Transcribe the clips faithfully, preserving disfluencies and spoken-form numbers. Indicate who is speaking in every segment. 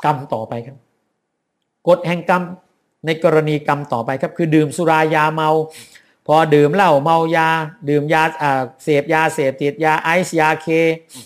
Speaker 1: กรรมต่อไปครับกฎแห่งกรรมในกรณีกรรมต่อไปครับคือดื่มสุรายาเมาพอดื่มเหล้าเมายาดื่มยาเสพยาเสพติดยาไอซ์ยาเค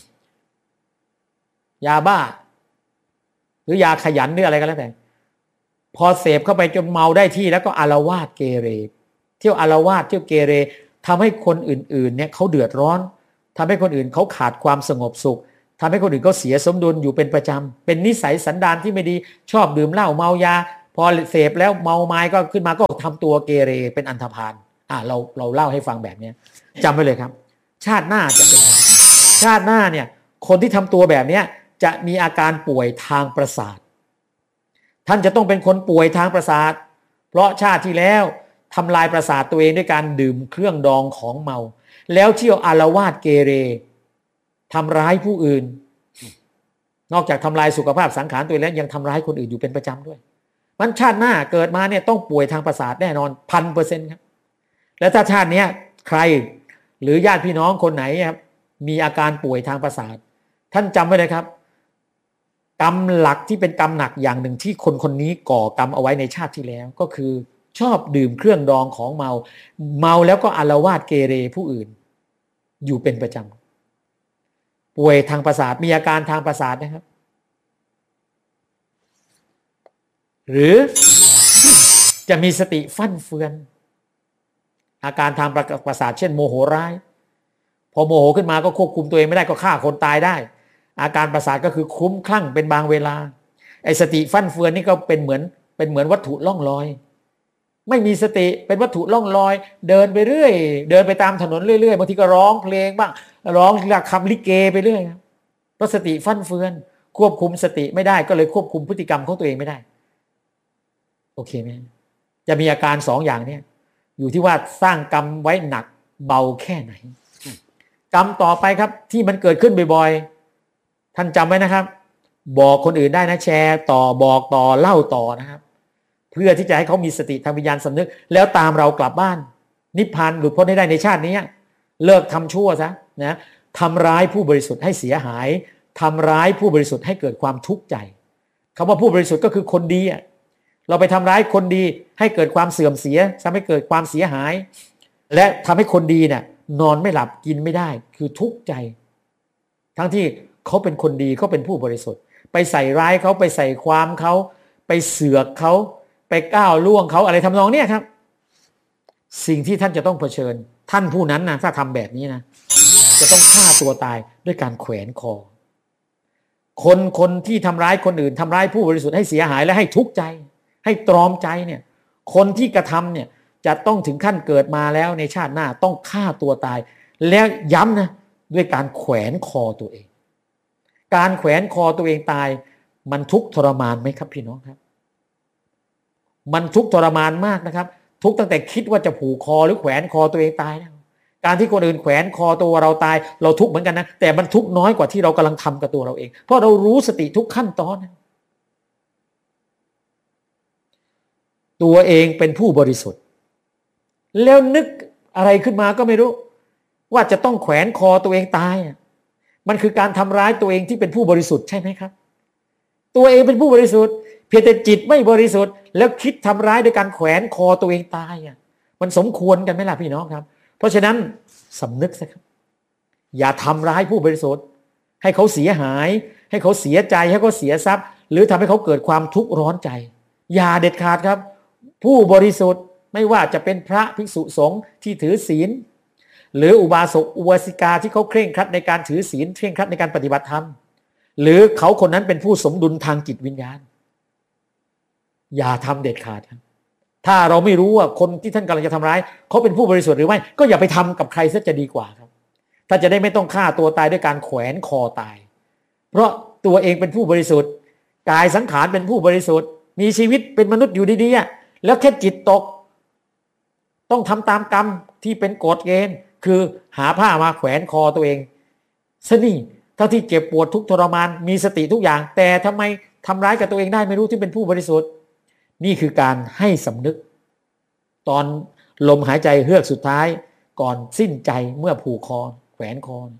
Speaker 1: ยาบ้าหรือยาขยันหรืออะไรก็แล้วแต่พอเสพเข้าไปจนเมาได้ที่แล้วก็อาละวาดเกเรเที่ยวอาละวาดเที่ยวเกเรทำให้คนอื่นๆเนี่ยเขาเดือดร้อนทำให้คนอื่นเขาขาดความสงบสุขทำให้คนอื่นเขาเสียสมดุลอยู่เป็นประจำเป็นนิสัยสันดานที่ไม่ดีชอบดื่มเหล้าเมายาพอเสพแล้วเมาไม้ก็ขึ้นมาก็ทำตัวเกเรเป็นอันธพาลอ่ะเราเราเล่าให้ฟังแบบนี้จำไว้เลยครับชาติหน้าจะเป็นชาติหน้าเนี่ยคนที่ทำตัวแบบนี้จะมีอาการป่วยทางประสาทท่านจะต้องเป็นคนป่วยทางประสาทเพราะชาติที่แล้วทำลายประสาทตัวเองด้วยการดื่มเครื่องดองของเมาแล้วเที่ยวอาละวาดเกเรทำร้ายผู้อื่นนอกจากทำลายสุขภาพสังขารตัวเองแล้วยังทำร้ายคนอื่นอยู่เป็นประจำด้วยมันชาติหน้าเกิดมาเนี่ยต้องป่วยทางประสาทแน่นอนพันเปอร์เซ็นต์ครับแล้วถ้าชาตินี้ใครหรือญาติพี่น้องคนไหนครับมีอาการป่วยทางประสาทท่านจำไว้เลยครับกรรมหลักที่เป็นกรรมหนักอย่างหนึ่งที่คนคนนี้ก่อกรรมเอาไว้ในชาติที่แล้วก็คือชอบดื่มเครื่องดองของเมาเมาแล้วก็อาละวาดเกเรผู้อื่นอยู่เป็นประจำป่วยทางประสาทมีอาการทางประสาทนะครับหรือจะมีสติฟั่นเฟือนอาการทางประสาทเช่นโมโหร้ายพอโมโหขึ้นมาก็ควบคุมตัวเองไม่ได้ก็ฆ่าคนตายได้อาการประสาทก็คือคลุ้มคลั่งเป็นบางเวลาไอ้สติฟั่นเฟือนนี่ก็เป็นเหมือนเป็นเหมือนวัตถุล่องลอยไม่มีสติเป็นวัตถุล่องลอยเดินไปเรื่อยเดินไปตามถนนเรื่อยๆบางทีก็ร้องเพลงบ้างร้องคำลิเกไปเรื่อยเพราะสติฟั่นเฟือนควบคุมสติไม่ได้ก็เลยควบคุมพฤติกรรมของตัวเองไม่ได้โอเคไหมจะมีอาการสองอย่างเนี่ยอยู่ที่ว่าสร้างกรรมไว้หนักเบาแค่ไหนกรรมต่อไปครับที่มันเกิดขึ้นบ่อยๆท่านจำไว้นะครับบอกคนอื่นได้นะแชร์ต่อบอกต่อเล่าต่อนะครับเพื่อที่จะให้เขามีสติทางวิญญาณสำนึกแล้วตามเรากลับบ้านนิพพานหลุดพ้นให้ได้ในชาตินี้เลิกทำชั่วซะนะทำร้ายผู้บริสุทธิ์ให้เสียหายทำร้ายผู้บริสุทธิ์ให้เกิดความทุกข์ใจคำว่าผู้บริสุทธิ์ก็คือคนดีอ่ะเราไปทำร้ายคนดีให้เกิดความเสื่อมเสียทำให้เกิดความเสียหายและทำให้คนดีเนี่ยนอนไม่หลับกินไม่ได้คือทุกข์ใจทั้งที่เขาเป็นคนดีเขาเป็นผู้บริสุทธิ์ไปใส่ร้ายเขาไปใส่ความเขาไปเสือกเขาไปก้าวล่วงเขาอะไรทำนองเนี้ยครับสิ่งที่ท่านจะต้องเผชิญท่านผู้นั้นนะถ้าทำแบบนี้นะจะต้องฆ่าตัวตายด้วยการแขวนคอคนคนที่ทำร้ายคนอื่นทำร้ายผู้บริสุทธิ์ให้เสียหายและให้ทุกข์ใจให้ตรอมใจเนี่ยคนที่กระทำเนี่ยจะต้องถึงขั้นเกิดมาแล้วในชาติหน้าต้องฆ่าตัวตายแล้วย้ำนะด้วยการแขวนคอตัวเองการแขวนคอตัวเองตายมันทุกข์ทรมานไหมครับพี่น้องครับมันทุกข์ทรมานมากนะครับทุกข์ตั้งแต่คิดว่าจะผูกคอหรือแขวนคอตัวเองตายนะการที่คนอื่นแขวนคอตัวเราตายเราทุกข์เหมือนกันนะแต่มันทุกข์น้อยกว่าที่เรากำลังทำกับตัวเราเองเพราะเรารู้สติทุกขั้นตอนตัวเองเป็นผู้บริสุทธิ์แล้วนึกอะไรขึ้นมาก็ไม่รู้ว่าจะต้องแขวนคอตัวเองตายมันคือการทำร้ายตัวเองที่เป็นผู้บริสุทธิ์ใช่ไหมครับตัวเองเป็นผู้บริสุทธิ์เพียงแต่จิตไม่บริสุทธิ์แล้วคิดทำร้ายโดยการแขวนคอตัวเองตายอ่ะมันสมควรกันไหมล่ะพี่น้องครับเพราะฉะนั้นสำนึกซะครับอย่าทำร้ายผู้บริสุทธิ์ให้เขาเสียหายให้เขาเสียใจให้เขาเสียทรัพย์หรือทำให้เขาเกิดความทุกข์ร้อนใจอย่าเด็ดขาดครับผู้บริสุทธิ์ไม่ว่าจะเป็นพระภิกษุสงฆ์ที่ถือศีลหรืออุบาสกอุบาสิกาที่เขาเคร่งครัดในการถือศีลเคร่งครัดในการปฏิบัติธรรมหรือเขาคนนั้นเป็นผู้สมดุลทางจิตวิญญาณอย่าทำเด็ดขาดครับถ้าเราไม่รู้ว่าคนที่ท่านกำลังจะทำร้ายเขาเป็นผู้บริสุทธิ์หรือไม่ก็อย่าไปทำกับใครซะจะดีกว่าครับถ้าจะได้ไม่ต้องฆ่าตัวตายด้วยการแขวนคอตายเพราะตัวเองเป็นผู้บริสุทธิ์กายสังขารเป็นผู้บริสุทธิ์มีชีวิตเป็นมนุษย์อยู่ดีๆแล้วแค่จิตตกต้องทำตามกรรมที่เป็นกฎเกณฑ์คือหาผ้ามาแขวนคอตัวเองซะนี่เท่าที่เจ็บปวดทุกทรมานมีสติทุกอย่างแต่ทำไมทำร้ายกับตัวเองได้ไม่รู้ที่เป็นผู้บริสุทธิ์นี่คือการให้สำนึกตอนลมหายใจเฮือกสุดท้ายก่อนสิ้นใจเมื่อผูกคอแขวนคอ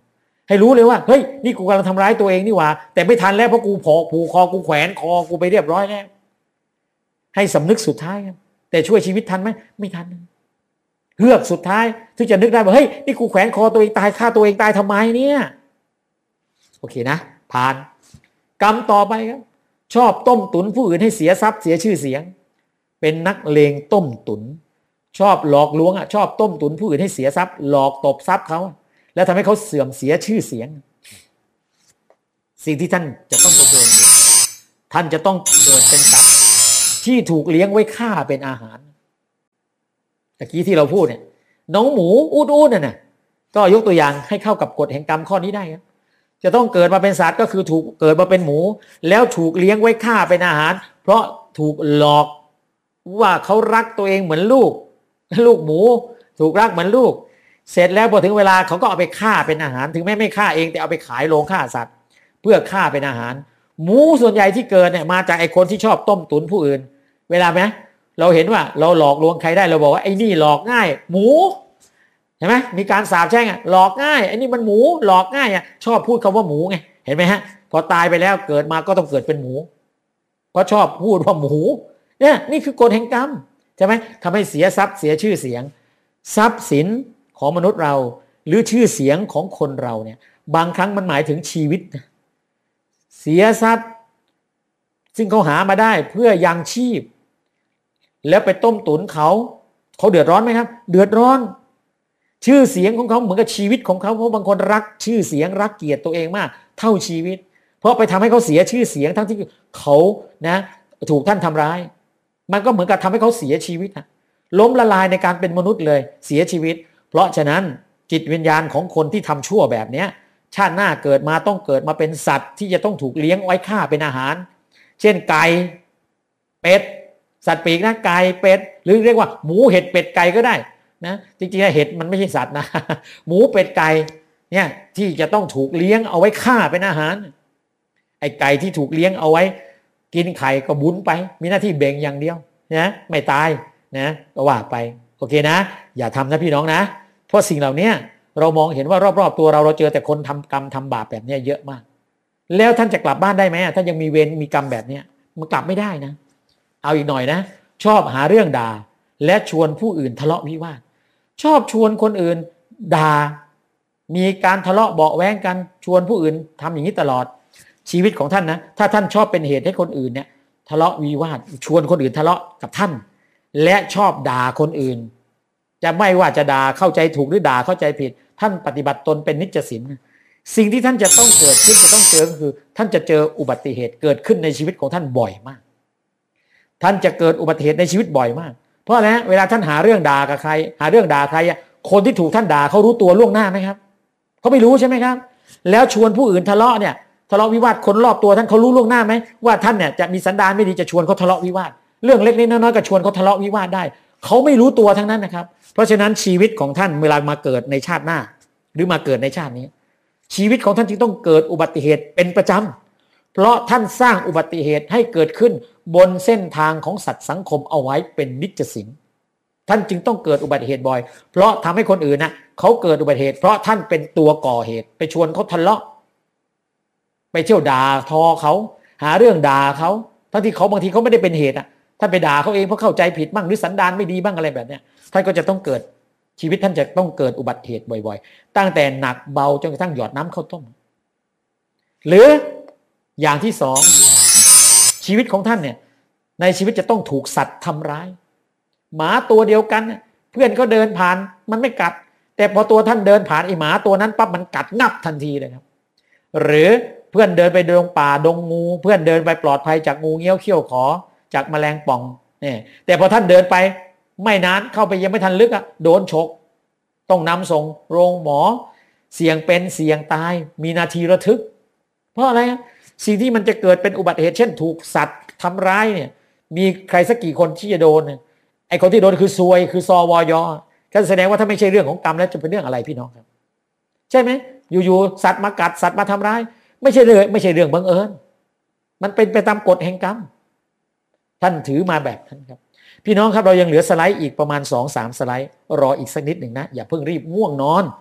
Speaker 1: ให้รู้เลยว่าเฮ้ยนี่กูกำลังทำร้ายตัวเองนี่หว่าแต่ไม่ทันแล้วเพราะกูผูกผูกคอกูแขวนคอกูไปเรียบร้อยแล้วให้สำนึกสุดท้ายครับแต่ช่วยชีวิตทันไหมไม่ทันเฮือกสุดท้ายที่จะนึกได้ว่าเฮ้ยนี่กูแขวนคอตัวเองตายฆ่าตัวเองตายทำไมเนี่ยโอเคนะผ่านกรรมต่อไปครับชอบต้มตุนผู้อื่นให้เสียทรัพย์เสียชื่อเสียงเป็นนักเลงต้มตุนชอบหลอกลวงอ่ะชอบต้มตุนผู้อื่นให้เสียทรัพย์หลอกตบทรัพย์เขาแล้วทำให้เขาเสื่อมเสียชื่อเสียงสิ่งที่ท่านจะต้องเผชิญคือท่านจะต้องเกิดเป็นสัตว์ที่ถูกเลี้ยงไว้ฆ่าเป็นอาหารตะกี้ที่เราพูดเนี่ยน้องหมูอูดอูดน่ะนะก็ยกตัวอย่างให้เข้ากับกฎแห่งกรรมข้อนี้ได้ครับจะต้องเกิดมาเป็นสัตว์ก็คือถูกเกิดมาเป็นหมูแล้วถูกเลี้ยงไว้ฆ่าเป็นอาหารเพราะถูกหลอกว่าเขารักตัวเองเหมือนลูกลูกหมูถูกรักเหมือนลูกเสร็จแล้วพอถึงเวลาเขาก็เอาไปฆ่าเป็นอาหารถึงแม้ไม่ฆ่าเองแต่เอาไปขายโรงฆ่าสัตว์เพื่อฆ่าเป็นอาหารหมูส่วนใหญ่ที่เกิดเนี่ยมาจากไอ้คนที่ชอบต้มตุ๋นผู้อื่นเวลาไหมเราเห็นว่าเราหลอกลวงใครได้เราบอกว่าไอ้นี่หลอกง่ายหมูเห็นไหมมีการสาปแช่งอ่ะหลอกง่ายไอ้นี่มันหมูหลอกง่ายอ่ะชอบพูดคำว่าหมูไงเห็นไหมฮะพอตายไปแล้วเกิดมาก็ต้องเกิดเป็นหมูเพราะชอบพูดว่าหมูเนี่ยนี่คือกฎแห่งกรรมใช่ไหมทำให้เสียทรัพย์เสียชื่อเสียงทรัพย์สินของมนุษย์เราหรือชื่อเสียงของคนเราเนี่ยบางครั้งมันหมายถึงชีวิตนะเสียทรัพย์ซึ่งเขาหามาได้เพื่อยังชีพแล้วไปต้มตุ๋นเขาเขาเดือดร้อนไหมครับเดือดร้อนชื่อเสียงของเขาเหมือนกับชีวิตของเขาเพราะบางคนรักชื่อเสียงรักเกียรติตัวเองมากเท่าชีวิตเพราะไปทำให้เขาเสียชื่อเสียงทั้งที่เขานะถูกท่านทำร้ายมันก็เหมือนกับทำให้เขาเสียชีวิตนะล้มละลายในการเป็นมนุษย์เลยเสียชีวิตเพราะฉะนั้นจิตวิญญาณของคนที่ทำชั่วแบบนี้ชาติหน้าเกิดมาต้องเกิดมาเป็นสัตว์ที่จะต้องถูกเลี้ยงไว้ฆ่าเป็นอาหารเช่นไก่เป็ดสัตว์ปีกนะไก่เป็ดหรือเรียกว่าหมูเห็ดเป็ดไก่ก็ได้นะจริงๆเห็ดมันไม่ใช่สัตว์นะหมูเป็ดไก่เนี่ยที่จะต้องถูกเลี้ยงเอาไว้ฆ่าเป็นอาหารไอ้ไก่ที่ถูกเลี้ยงเอาไว้กินไข่ก็บุญไปมีหน้าที่เบ่งอย่างเดียวนะไม่ตายนะก็ว่าไปโอเคนะอย่าทำนะพี่น้องนะเพราะสิ่งเหล่านี้เรามองเห็นว่ารอบๆตัวเราเราเจอแต่คนทำกรรมทำบาปแบบนี้เยอะมากแล้วท่านจะกลับบ้านได้ไหมท่านยังมีเวรมีกรรมแบบนี้มันกลับไม่ได้นะเอาอีกหน่อยนะชอบหาเรื่องด่าและชวนผู้อื่นทะเลาะวิวาทชอบชวนคนอื่นด่ามีการทะเลาะเบาะแว้งกันชวนผู้อื่นทำอย่างนี้ตลอดชีวิตของท่านนะถ้าท่านชอบเป็นเหตุให้คนอื่นเนี่ยทะเลาะวิวาทชวนคนอื่นทะเลาะกับท่านและชอบด่าคนอื่นจะไม่ว่าจะด่าเข้าใจถูกหรือด่าเข้าใจผิดท่านปฏิบัติตนเป็นนิจศีลสิ่งที่ท่านจะต้องเกิดขึ้นจะต้องเจอก็คือท่านจะเจออุบัติเหตุเกิดขึ้นในชีวิตของท่านบ่อยมากท่านจะเกิดอุบัติเหตุในชีวิตบ่อยมากเพราะอะไรเวลาท่านหาเรื่องด่ากับใครหาเรื่องด่าใครคนที่ถูกท่านด่าเขารู้ตัวล่วงหน้าไหมครับเขาไม่รู้ใช่ไหมครับแล้วชวนผู้อื่นทะเลาะเนี่ยทะเลาะวิวาทคนรอบตัวท่านเขารู้ล่วงหน้าไหมว่าท่านเนี่ยจะมีสันดานไม่ดีจะชวนเขาทะเลาะวิวาทเรื่องเล็กๆน้อยๆก็ชวนเขาทะเลาะวิวาทได้เขาไม่รู้ตัวทั้งนั้นนะครับเพราะฉะนั้นชีวิตของท่านเวลามาเกิดในชาติหน้าหรือมาเกิดในชาตินี้ชีวิตของท่านจึงต้องเกิดอุบัติเหตุเป็นประจำเพราะท่านสร้างอุบัติเหตุให้เกิดขึ้นบนเส้นทางของสัตว์สังคมเอาไว้เป็นนิจศีลท่านจึงต้องเกิดอุบัติเหตุบ่อยเพราะทำให้คนอื่นนะเขาเกิดอุบัติเหตุเพราะท่านเป็นตัวก่อเหตุไปชวนเขาทะเลาะไปเที่ยวด่าทอเขาหาเรื่องด่าเขาทั้งที่เขาบางทีเขาไม่ได้เป็นเหตุอ่ะท่านไปด่าเขาเองเพราะเข้าใจผิดบ้างหรือสันดานไม่ดีบ้างอะไรแบบเนี้ยท่านก็จะต้องเกิดชีวิตท่านจะต้องเกิดอุบัติเหตุบ่อยๆตั้งแต่หนักเบาจนกระทั่งหยอดน้ำข้าวต้มหรืออย่างที่สองชีวิตของท่านเนี่ยในชีวิตจะต้องถูกสัตว์ทำร้ายหมาตัวเดียวกันเพื่อนก็เดินผ่านมันไม่กัดแต่พอตัวท่านเดินผ่านไอ้หมาตัวนั้นปั๊บมันกัดงับทันทีเลยครับหรือเพื่อนเดินไปดงป่าดงงูเพื่อนเดินไปปลอดภัยจากงูเงี้ยวเขี้ยวขอจากแมลงป่องเนี่ยแต่พอท่านเดินไปไม่นานเข้าไปยังไม่ทันลึกอ่ะโดนฉกต้องนำส่งโรงหมอเสี่ยงเป็นเสี่ยงตายมีนาทีระทึกเพราะอะไรสิ่งที่มันจะเกิดเป็นอุบัติเหตุเช่นถูกสัตว์ทำร้ายเนี่ยมีใครสักกี่คนที่จะโดนเนี่ยไอ้คนที่โดนคือซวยคือซอวอยอก็แสดงว่าถ้าไม่ใช่เรื่องของกรรมแล้วจะเป็นเรื่องอะไรพี่น้องครับใช่ไหมอยู่ๆสัตว์มากัดสัตว์มาทำร้ายไม่ใช่เรื่องไม่ใช่เรื่องบังเอิญมันเป็นไปตามกฎแห่งกรรมท่านถือมาแบบนั้นครับพี่น้องครับเรายังเหลือสไลด์อีกประมาณ สองถึงสาม สไลด์รออีกสักนิดหนึ่งนะอย่าเพิ่งรีบง่วงนอน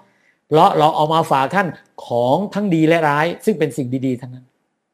Speaker 1: เพราะเราเอามาฝากท่านของทั้งดีและร้ายซึ่งเป็นสิ่งดีๆทั้งนั้น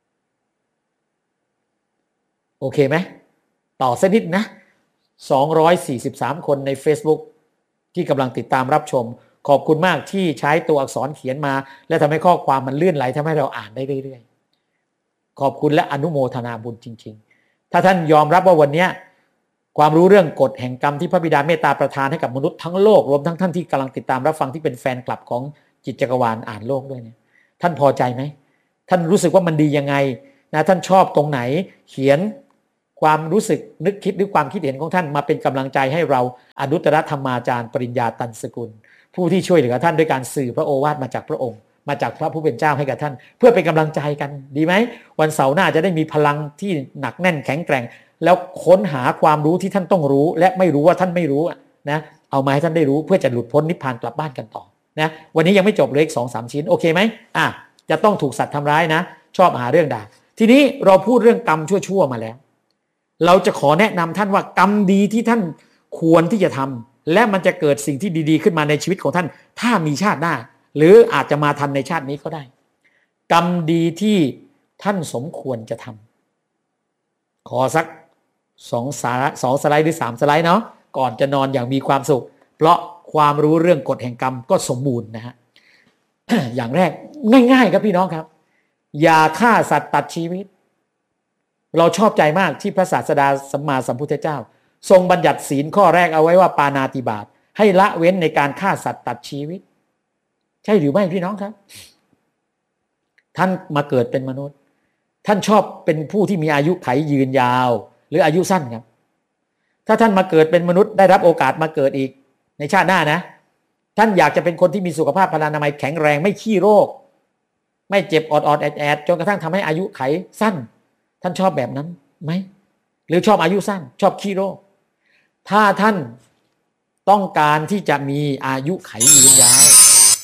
Speaker 1: โอเคไหมต่อสักนิดนะสองร้อยสี่สิบสามคนใน Facebook ที่กำลังติดตามรับชมขอบคุณมากที่ใช้ตัวอักษรเขียนมาและทำให้ข้อความมันเลื่อนไหลทำให้เราอ่านได้เรื่อยๆขอบคุณและอนุโมทนาบุญจริงๆถ้าท่านยอมรับว่าวันนี้ความรู้เรื่องกฎแห่งกรรมที่พระบิดาเมตตาประทานให้กับมนุษย์ทั้งโลกรวมทั้งท่านที่กำลังติดตามรับฟังที่เป็นแฟนคลับของจิตจักรวาลอ่านโลกด้วยเนี่ยท่านพอใจไหมท่านรู้สึกว่ามันดียังไงนะท่านชอบตรงไหนเขียนความรู้สึกนึกคิดหรือความคิดเห็นของท่านมาเป็นกำลังใจให้เราอนุตตรธรรมาจารย์ปริญญาตันสกุลผู้ที่ช่วยเหลือท่านด้วยการสื่อพระโอวาทมาจากพระองค์มาจากพระผู้เป็นเจ้าให้กับท่านเพื่อเป็นกำลังใจกันดีไหมวันเสาร์หน้าจะได้มีพลังที่หนักแน่นแข็งแกร่งแล้วค้นหาความรู้ที่ท่านต้องรู้และไม่รู้ว่าท่านไม่รู้นะเอามาให้ท่านได้รู้เพื่อจะหลุดพ้นนิพพานกลับบ้านกันต่อนะวันนี้ยังไม่จบเลยอีกสองสามชิ้นโอเคไหมอ่ะจะต้องถูกสัตว์ทำร้ายนะชอบหาเรื่องด่าทีนี้เราพูดเรื่องกรรมชั่วๆมาแล้วเราจะขอแนะนำท่านว่ากรรมดีที่ท่านควรที่จะทำและมันจะเกิดสิ่งที่ดีๆขึ้นมาในชีวิตของท่านถ้ามีชาติหน้าหรืออาจจะมาทันในชาตินี้ก็ได้กรรมดีที่ท่านสมควรจะทำขอสักสองสาสองสไลด์หรือสามสไลด์เนาะก่อนจะนอนอย่างมีความสุขเพราะความรู้เรื่องกฎแห่งกรรมก็สมบูรณ์นะฮะ อย่างแรกง่ายๆครับพี่น้องครับอย่าฆ่าสัตว์ตัดชีวิตเราชอบใจมากที่พระศาสดาสัมมาสัมพุทธเจ้าทรงบัญญัติศีลข้อแรกเอาไว้ว่าปาณาติบาตให้ละเว้นในการฆ่าสัตว์ตัดชีวิตใช่หรือไม่พี่น้องครับท่านมาเกิดเป็นมนุษย์ท่านชอบเป็นผู้ที่มีอายุขัยยืนยาวหรืออายุสั้นครับถ้าท่านมาเกิดเป็นมนุษย์ได้รับโอกาสมาเกิดอีกในชาติหน้านะท่านอยากจะเป็นคนที่มีสุขภาพพลานามัยแข็งแรงไม่ขี้โรคไม่เจ็บออดๆแอดๆจนกระทั่งทำให้อายุขัยสั้นท่านชอบแบบนั้นไหมหรือชอบอายุสั้นชอบขี้โรคถ้าท่านต้องการที่จะมีอายุขัยยืนยาว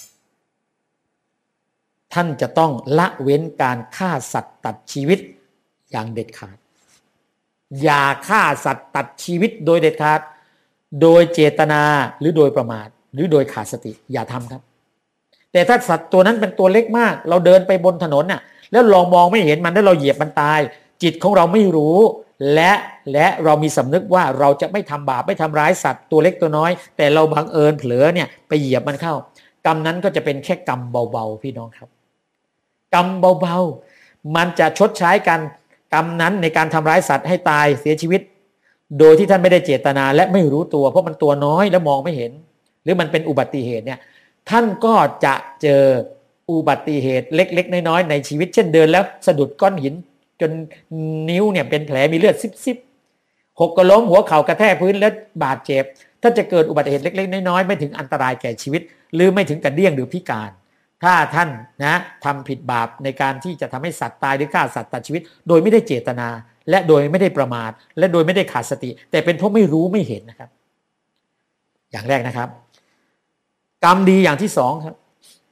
Speaker 1: ท่านจะต้องละเว้นการฆ่าสัตว์ตัดชีวิตอย่างเด็ดขาดอย่าฆ่าสัตว์ตัดชีวิตโดยเด็ดขาดโดยเจตนาหรือโดยประมาทหรือโดยขาดสติอย่าทำครับแต่ถ้าสัตว์ตัวนั้นเป็นตัวเล็กมากเราเดินไปบนถนนน่ะแล้วลองมองไม่เห็นมันแล้วเราเหยียบมันตายจิตของเราไม่รู้และและเรามีสำนึกว่าเราจะไม่ทำบาปไม่ทำร้ายสัตว์ตัวเล็กตัวน้อยแต่เราบังเอิญเผลอเนี่ยไปเหยียบมันเข้ากรรมนั้นก็จะเป็นแค่กรรมเบาๆพี่น้องครับกรรมเบาๆมันจะชดใช้กันกรรมนั้นในการทำร้ายสัตว์ให้ตายเสียชีวิตโดยที่ท่านไม่ได้เจตนาและไม่รู้ตัวเพราะมันตัวน้อยและมองไม่เห็นหรือมันเป็นอุบัติเหตุเนี่ยท่านก็จะเจออุบัติเหตุเล็กๆน้อยๆในชีวิตเช่นเดินแล้วสะดุดก้อนหินจนนิ้วเนี่ยเป็นแผลมีเลือดซิบๆหกก็ล้มหัวเข่ากระแทกพื้นและบาดเจ็บถ้าจะเกิดอุบัติเหตุเล็กๆน้อยๆไม่ถึงอันตรายแก่ชีวิตหรือไม่ถึงกับเดี้ยงหรือพิการถ้าท่านนะทำผิดบาปในการที่จะทำให้สัตว์ตายหรือฆ่าสัตว์ตัดชีวิตโดยไม่ได้เจตนาและโดยไม่ได้ประมาทและโดยไม่ได้ขาดสติแต่เป็นเพราะไม่รู้ไม่เห็นนะครับอย่างแรกนะครับกรรมดีอย่างที่สองครับ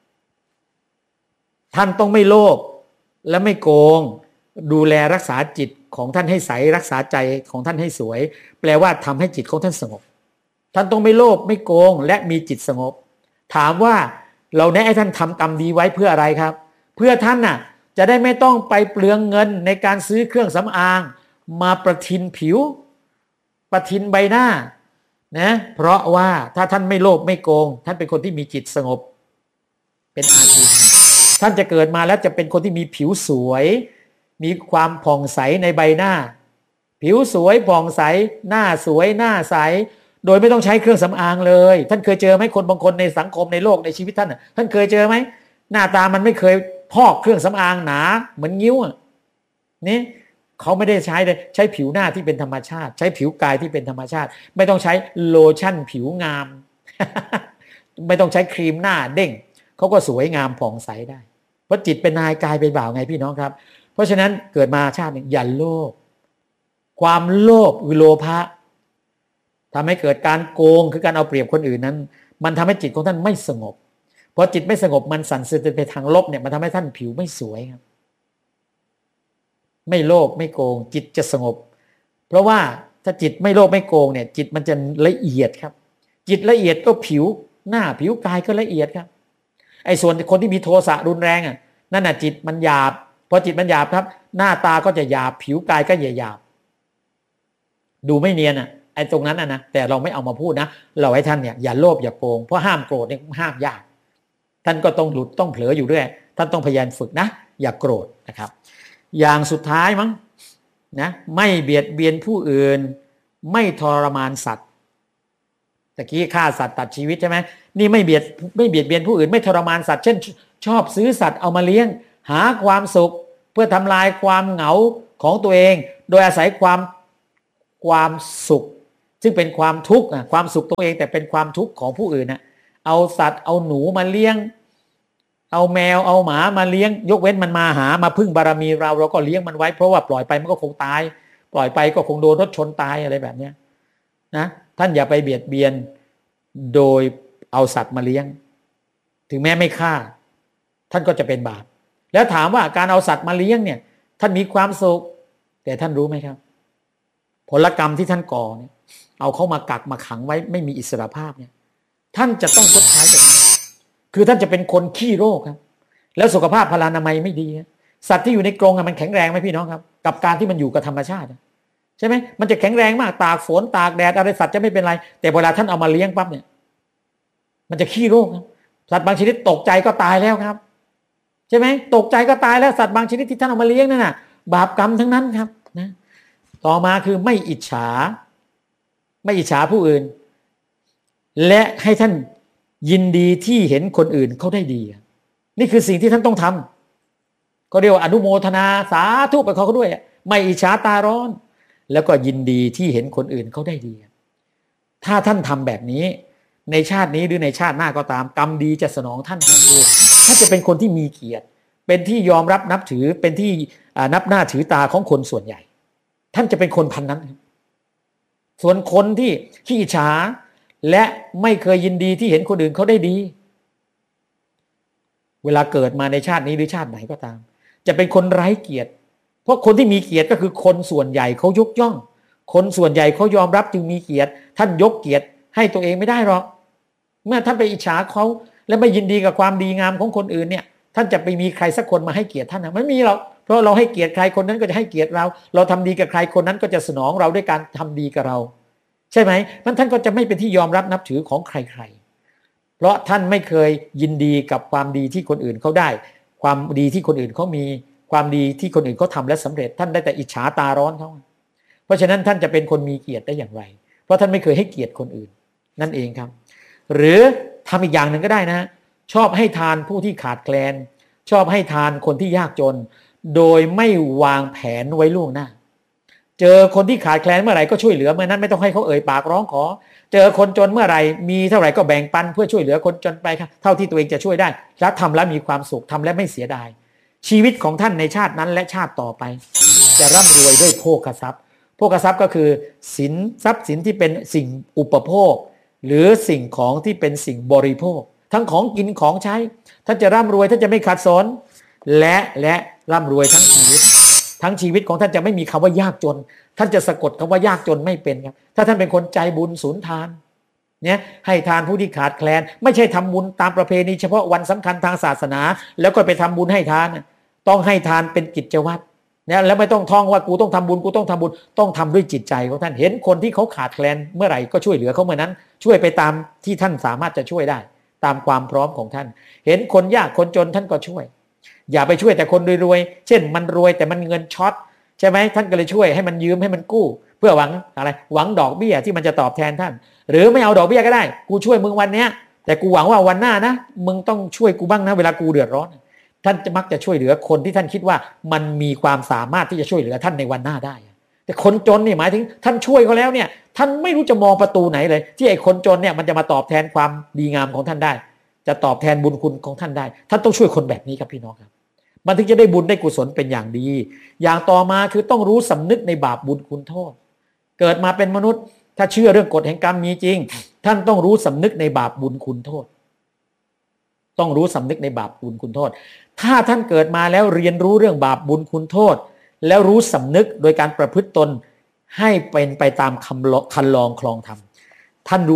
Speaker 1: ท่านต้องไม่โลภและไม่โกงดูแลรักษาจิตของท่านให้ใสรักษาใจของท่านให้สวยแปลว่าทำให้จิตของท่านสงบท่านต้องไม่โลภไม่โกงและมีจิตสงบถามว่าเราแนะให้ท่านทำกรรมดีไว้เพื่ออะไรครับเพื่อท่านน่ะจะได้ไม่ต้องไปเปลืองเงินในการซื้อเครื่องสำอางมาประทินผิวประทินใบหน้านะเพราะว่าถ้าท่านไม่โลภไม่โกงท่านเป็นคนที่มีจิตสงบเป็นอาชีพท่านจะเกิดมาแล้วจะเป็นคนที่มีผิวสวยมีความผ่องใสในใบหน้าผิวสวยผ่องใสหน้าสวยหน้าใสโดยไม่ต้องใช้เครื่องสำอางเลยท่านเคยเจอไหมคนบางคนในสังคมในโลกในชีวิตท่านท่านเคยเจอไหมหน้าตามันไม่เคยพอกเครื่องสำอางหนาเหมือนงิ้วนี่เขาไม่ได้ใช้เลยใช้ผิวหน้าที่เป็นธรรมชาติใช้ผิวกายที่เป็นธรรมชาติไม่ต้องใช้โลชั่นผิวงาม ไม่ต้องใช้ครีมหน้าเด้งเขาก็สวยงามผ่องใสได้เพราะจิตเป็นนายกายเป็นบ่าวไงพี่น้องครับเพราะฉะนั้นเกิดมาชาติหนึ่งอย่าโลภความโลภหรือโลภะทำให้เกิดการโกงคือการเอาเปรียบคนอื่นนั้นมันทำให้จิตของท่านไม่สงบพอจิตไม่สงบมันสั่นสะเทือนไปทางลบเนี่ยมันทำให้ท่านผิวไม่สวยครับไม่โลภไม่โกงจิตจะสงบเพราะว่าถ้าจิตไม่โลภไม่โกงเนี่ยจิตมันจะละเอียดครับจิตละเอียดก็ผิวหน้าผิวกายก็ละเอียดครับไอ้ส่วนคนที่มีโทสะรุนแรงอ่ะนั่นน่ะจิตมันหยาบพอจิตมันหยาบครับหน้าตาก็จะหยาบผิวกายก็หยาบดูไม่เนียนอ่ะไอ้ตรงนั้นอ่ะนะแต่เราไม่เอามาพูดนะเราให้ท่านเนี่ยอย่าโลภอย่าโกงเพราะห้ามโกรธเนี่ยห้ามยากท่านก็ต้องหลุดต้องเผลออยู่ด้วยท่านต้องพยายามฝึกนะอย่าโกรธนะครับอย่างสุดท้ายมั้งนะไม่เบียดเบียนผู้อื่นไม่ทรมานสัตว์ตะกี้ฆ่าสัตว์ตัดชีวิตใช่ไหมนี่ไม่เบียดไม่เบียดเบียนผู้อื่นไม่ทรมานสัตว์เช่นชอบซื้อสัตว์เอามาเลี้ยงหาความสุขเพื่อทำลายความเหงาของตัวเองโดยอาศัยความความสุขซึ่งเป็นความทุกข์ความสุขตัวเองแต่เป็นความทุกข์ของผู้อื่นนะเอาสัตว์เอาหนูมาเลี้ยงเอาแมวเอาหมามาเลี้ยงยกเว้นมันมาหามาพึ่งบารมีเราเราก็เลี้ยงมันไว้เพราะว่าปล่อยไปมันก็คงตายปล่อยไปก็คงโดนรถชนตายอะไรแบบนี้นะท่านอย่าไปเบียดเบียนโดยเอาสัตว์มาเลี้ยงถึงแม้ไม่ฆ่าท่านก็จะเป็นบาปแล้วถามว่าการเอาสัตว์มาเลี้ยงเนี่ยท่านมีความสุขแต่ท่านรู้ไหมครับผลกรรมที่ท่านก่อเนี่ยเอาเข้ามากักมาขังไว้ไม่มีอิสรภาพเนี่ยท่านจะต้องชดใช้จากนั้นคือท่านจะเป็นคนขี้โรคครับแล้วสุขภาพพลานามัยไม่ดีสัตว์ที่อยู่ในกรงมันแข็งแรงไหมพี่น้องครับกับการที่มันอยู่กับธรรมชาติใช่ไหมมันจะแข็งแรงมากตากฝนตากแดดอะไรสัตว์จะไม่เป็นไรแต่เวลาท่านเอามาเลี้ยงปั๊บเนี่ยมันจะขี้โรคครับสัตว์บางชนิดตกใจก็ตายแล้วครับใช่ไหมตกใจก็ตายแล้วสัตว์บางชนิดที่ท่านเอามาเลี้ยงนั่นน่ะบาปกรรมทั้งนั้นครับนะต่อมาคือไม่อิจฉาไม่อิจฉาผู้อื่นและให้ท่านยินดีที่เห็นคนอื่นเขาได้ดีนี่คือสิ่งที่ท่านต้องทำก็เรียกว่าอนุโมทนาสาธุไปเขาเขาด้วยไม่อิจฉาตาร้อนแล้วก็ยินดีที่เห็นคนอื่นเขาได้ดีถ้าท่านทำแบบนี้ในชาตินี้หรือในชาติหน้าก็ตามกรรมดีจะสนองท่านครับถ้าจะเป็นคนที่มีเกียรติเป็นที่ยอมรับนับถือเป็นที่นับหน้าถือตาของคนส่วนใหญ่ท่านจะเป็นคนพันนั้นส่วนคนที่ขี้อิจฉาและไม่เคยยินดีที่เห็นคนอื่นเขาได้ดีเวลาเกิดมาในชาตินี้หรือชาติไหนก็ตามจะเป็นคนไร้เกียรติเพราะคนที่มีเกียรติก็คือคนส่วนใหญ่เขายกย่องคนส่วนใหญ่เขายอมรับจึงมีเกียรติท่านยกเกียรติให้ตัวเองไม่ได้หรอกเมื่อท่านไปอิจฉาเขาและไม่ยินดีกับความดีงามของคนอื่นเนี่ยท่านจะไปมีใครสักคนมาให้เกียรติท่านนะไม่มีหรอกเพราะเราให้เกียรติใครคนนั้นก็จะให้เกียรติเราเราทำดีกับใครคนนั้นก็จะสนองเราด้วยการทำดีกับเราใช่ไหมมันท่านก็จะไม่เป็นที่ยอมรับนับถือของใครๆเพราะท่านไม่เคยยินดีกับความดีที่คนอื่นเขาได้ความดีที่คนอื่นเขามีความดีที่คนอื่นเขาทำและสำเร็จท่านได้แต่อิจฉาตาร้อนเขาเพราะฉะนั้นท่านจะเป็นคนมีเกียรติได้อย่างไรเพราะท่านไม่เคยให้เกียรติคนอื่นนั่นเองครับหรือทำอีกอย่างหนึ่งก็ได้นะชอบให้ทานผู้ที่ขาดแคลนชอบให้ทานคนที่ยากจนโดยไม่วางแผนไว้ล่วงหน้าเจอคนที่ขาดแคลนเมื่อไหร่ก็ช่วยเหลือเมื่อนั้นไม่ต้องให้เขาเอ่ยปากร้องขอเจอคนจนเมื่อไหร่มีเท่าไหร่ก็แบ่งปันเพื่อช่วยเหลือคนจนไปครับเท่าที่ตัวเองจะช่วยได้และทำแล้วมีความสุขทำและไม่เสียดายชีวิตของท่านในชาตินั้นและชาติต่อไปจะร่ำรวยด้วยโภคทรัพย์โภคทรัพย์ก็คือสินทรัพย์สินที่เป็นสิ่งอุปโภคหรือสิ่งของที่เป็นสิ่งบริโภคทั้งของกินของใช้ท่านจะร่ำรวยท่านจะไม่ขาดสนและและร่ำรวยทั้งชีวิตทั้งชีวิตของท่านจะไม่มีคำว่ายากจนท่านจะสะกดคำว่ายากจนไม่เป็นครับถ้าท่านเป็นคนใจบุญสุนทานเนี่ยให้ทานผู้ที่ขาดแคลนไม่ใช่ทำบุญตามประเพณีเฉพาะวันสำคัญทางศาสนาแล้วก็ไปทำบุญให้ทานต้องให้ทานเป็นกิจวัตรเนี่ยแล้วไม่ต้องท่องว่ากูต้องทำบุญกูต้องทำบุญต้องทำด้วยจิตใจของท่านเห็นคนที่เขาขาดแคลนเมื่อไหร่ก็ช่วยเหลือเขาเมื่อนั้นช่วยไปตามที่ท่านสามารถจะช่วยได้ตามความพร้อมของท่านเห็นคนยากคนจนท่านก็ช่วยอย่าไปช่วยแต่คนรวยๆเช่นมันรวยแต่มันเงินช็อตใช่ไหมท่านก็เลยช่วยให้มันยืมให้มันกู้เพื่อหวังอะไรหวังดอกเบี้ยที่มันจะตอบแทนท่านหรือไม่เอาดอกเบี้ยก็ได้กูช่วยมึงวันเนี้ยแต่กูหวังว่าวันหน้านะมึงต้องช่วยกูบ้างนะเวลากูเดือดร้อนท่านจะมักจะช่วยเหลือคนที่ท่านคิดว่ามันมีความสามารถที่จะช่วยเหลือท่านในวันหน้าได้แต่คนจนนี่หมายถึงท่านช่วยเขาแล้วเนี่ยท่านไม่รู้จะมองประตูไหนเลยที่ไอ้คนจนเนี่ยมันจะมาตอบแทนความดีงามของท่านได้จะตอบแทนบุญคุณของท่านได้ท่านต้องช่วยคนแบบนี้ครับพี่น้องครับมันถึงจะได้บุญได้กุศลเป็นอย่างดีอย่างต่อมาคือต้องรู้สำนึกในบาปบุญคุณโทษเกิดมาเป็นมนุษย์ถ้าเชื่อเรื่องกฎแห่งกรรมมีจริงท่านต้องรู้สำนึกในบาปบุญคุณโทษต้องรู้สำนึกในบาปบุญคุณโทษถ้าท่านเกิดมาแล้วเรียนรู้เรื่องบาปบุญคุณโทษแล้วรู้สำนึกโดยการประพฤติตนให้เป็นไปตามคำคันลองคลองธรรมท่านรู้ไหม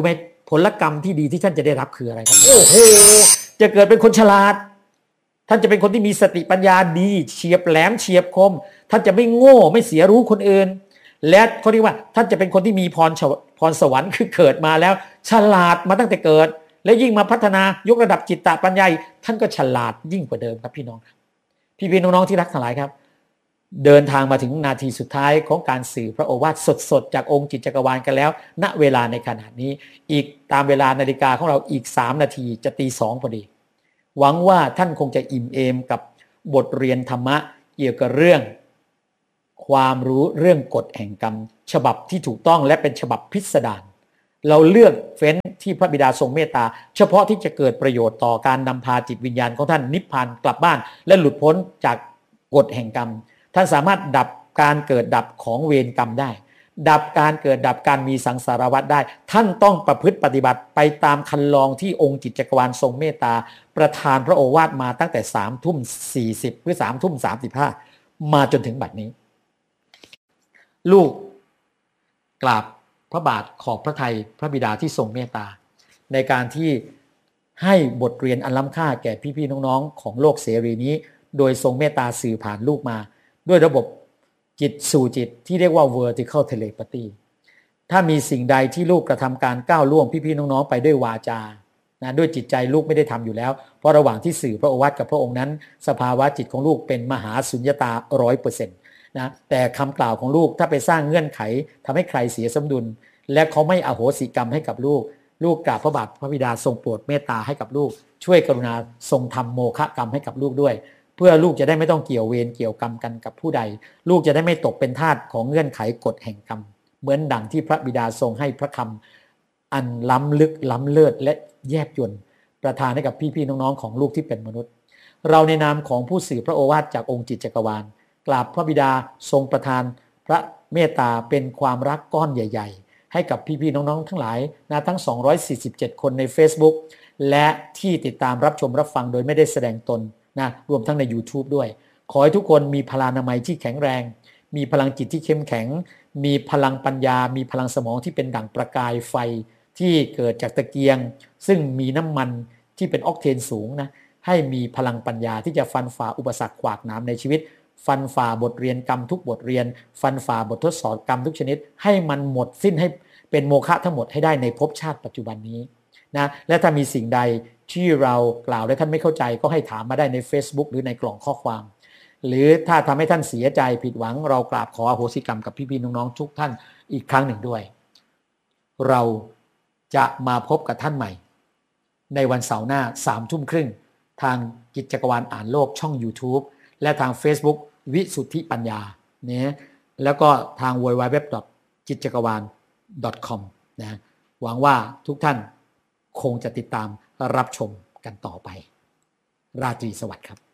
Speaker 1: ผลกรรมที่ดีที่ท่านจะได้รับคืออะไรครับโอ้โหจะเกิดเป็นคนฉลาดท่านจะเป็นคนที่มีสติปัญญาดีเฉียบแหลมเฉียบคมท่านจะไม่โง่ไม่เสียรู้คนอื่นและเขาเรียกว่าท่านจะเป็นคนที่มีพรพรสวรรค์คือเกิดมาแล้วฉลาดมาตั้งแต่เกิดและยิ่งมาพัฒนายกระดับจิตตปัญญาท่านก็ฉลาดยิ่งกว่าเดิมครับพี่น้องพี่พี่น้องๆที่รักทั้งหลายครับเดินทางมาถึงนาทีสุดท้ายของการสื่อพระโอวาทสดๆจากองค์จิตจักรวาลกันแล้วณเวลาในขณะนี้อีกตามเวลานาฬิกาของเราอีกสามนาทีจะตีสองพอดีหวังว่าท่านคงจะอิ่มเอมกับบทเรียนธรรมะเกี่ยวกับเรื่องความรู้เรื่องกฎแห่งกรรมฉบับที่ถูกต้องและเป็นฉบับพิสดารเราเลือกเฟ้นที่พระบิดาทรงเมตตาเฉพาะที่จะเกิดประโยชน์ต่อการนำพาจิตวิญญาณของท่านนิพพานกลับบ้านและหลุดพ้นจากกฎแห่งกรรมท่านสามารถดับการเกิดดับของเวรกรรมได้ดับการเกิดดับการมีสังสารวัฏได้ท่านต้องประพฤติปฏิบัติไปตามคันลองที่องค์จิตจักรวาลทรงเมตตาประทานพระโอวาทมาตั้งแต่สามทุ่มสี่สิบหรือสามทุ่มสามสิบห้ามาจนถึงบัดนี้ลูกกราบพระบาทขอบพระทัยพระบิดาที่ทรงเมตตาในการที่ให้บทเรียนอันล้ำค่าแก่พี่ๆน้องๆของโลกเสรีนี้โดยทรงเมตตาสื่อผ่านลูกมาด้วยระบบจิตสู่จิตที่เรียกว่า vertical telepathy ถ้ามีสิ่งใดที่ลูกกระทำการก้าวล่วงพี่ๆน้องๆไปด้วยวาจานะด้วยจิตใจลูกไม่ได้ทำอยู่แล้วเพราะระหว่างที่สื่อพระโอวาทกับพระองค์นั้นสภาวะจิตของลูกเป็นมหาสุญญตา ร้อยเปอร์เซ็นต์ นะแต่คำกล่าวของลูกถ้าไปสร้างเงื่อนไขทำให้ใครเสียสมดุลและเขาไม่อโหสิกรรมให้กับลูกลูกกราบพระบาทพระบิดาทรงโปรดเมตตาให้กับลูกช่วยกรุณาทรงทำโมฆะกรรมให้กับลูกด้วยเพื่อลูกจะได้ไม่ต้องเกี่ยวเวรเกี่ยวกรรมกันกับผู้ใดลูกจะได้ไม่ตกเป็นทาสของเงื่อนไขกฎแห่งกรรมเหมือนดังที่พระบิดาทรงให้พระคำอันล้ำลึกล้ำเลิศและแยบยลประทานให้กับพี่ๆน้องๆของลูกที่เป็นมนุษย์เราในนามของผู้สื่อพระโอวาทจากองค์จิตจักรวาลกราบพระบิดาทรงประทานพระเมตตาเป็นความรักก้อนใหญ่ๆให้กับพี่ๆน้องๆทั้งหลายนะทั้งสองร้อยสี่สิบเจ็ดคนใน Facebook และที่ติดตามรับชมรับฟังโดยไม่ได้แสดงตนนะรวมทั้งใน YouTube ด้วยขอให้ทุกคนมีพลานามัยที่แข็งแรงมีพลังจิตที่เข้มแข็งมีพลังปัญญามีพลังสมองที่เป็นดั่งประกายไฟที่เกิดจากตะเกียงซึ่งมีน้ำมันที่เป็นออกเทนสูงนะให้มีพลังปัญญาที่จะฟันฝ่าอุปสรรคขวากหนามในชีวิตฟันฝ่าบทเรียนกรรมทุกบทเรียนฟันฝ่าบททดสอบกรรมทุกชนิดให้มันหมดสิ้นให้เป็นโมฆะทั้งหมดให้ได้ในภพชาติปัจจุบันนี้นะและถ้ามีสิ่งใดที่เรากล่าวและท่านไม่เข้าใจก็ให้ถามมาได้ใน Facebook หรือในกล่องข้อความหรือถ้าทำให้ท่านเสียใจผิดหวังเรากราบขออโหสิกรรมกับพี่ๆน้องๆทุกท่านอีกครั้งหนึ่งด้วยเราจะมาพบกับท่านใหม่ในวันเสาร์หน้าสามทุ่มครึ่งทางกิจจักรวาลอ่านโลกช่อง YouTube และทาง Facebook วิสุทธิปัญญาเนี่ยแล้วก็ทาง ดับเบิลยู ดับเบิลยู ดับเบิลยู ดอท จิตจักรวาล ดอท คอม นะหวังว่าทุกท่านคงจะติดตามรับชมกันต่อไปราตรีสวัสดิ์ครับ